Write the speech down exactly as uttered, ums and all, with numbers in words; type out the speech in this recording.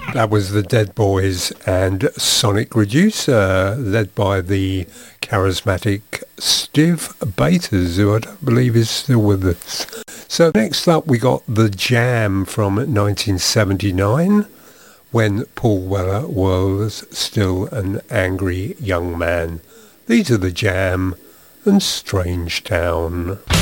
That was the Dead Boys and Sonic Reducer, led by the charismatic Stiv Bators, who I don't believe is still with us. So next up we got The Jam from nineteen seventy-nine, when Paul Weller was still an angry young man. These are The Jam and Strange Town.